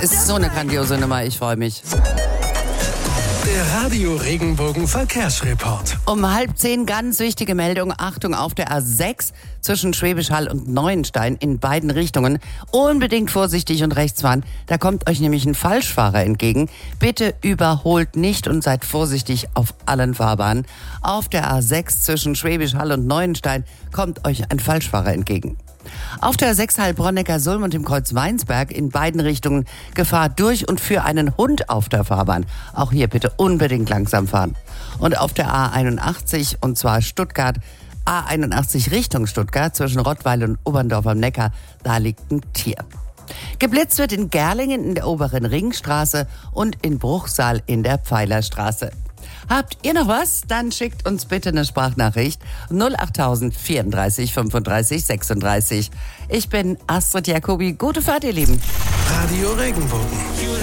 Ist so eine grandiose Nummer, ich freue mich. Der Radio Regenbogen Verkehrsreport. Um 9:30 ganz wichtige Meldung. Achtung, auf der A6 zwischen Schwäbisch Hall und Neuenstein in beiden Richtungen. Unbedingt vorsichtig und rechts fahren. Da kommt euch nämlich ein Falschfahrer entgegen. Bitte überholt nicht und seid vorsichtig auf allen Fahrbahnen. Auf der A6 zwischen Schwäbisch Hall und Neuenstein kommt euch ein Falschfahrer entgegen. Auf der 6 Heilbronn-Neckar-Sulm und im Kreuz Weinsberg in beiden Richtungen Gefahr durch und für einen Hund auf der Fahrbahn. Auch hier bitte unbedingt langsam fahren. Und auf der A81, und zwar Stuttgart, A81 Richtung Stuttgart zwischen Rottweil und Oberndorf am Neckar, da liegt ein Tier. Geblitzt wird in Gerlingen in der oberen Ringstraße und in Bruchsal in der Pfeilerstraße. Habt ihr noch was? Dann schickt uns bitte eine Sprachnachricht 08000 34 35 36. Ich bin Astrid Jacobi. Gute Fahrt, ihr Lieben. Radio Regenbogen.